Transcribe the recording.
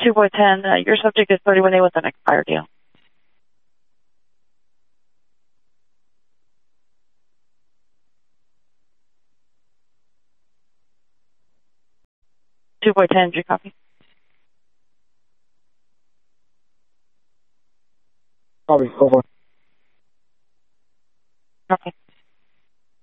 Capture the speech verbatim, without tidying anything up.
two boy ten, uh, your subject is thirty-one A with an expired deal. two boy ten, did you copy? Copy, go for it. Okay.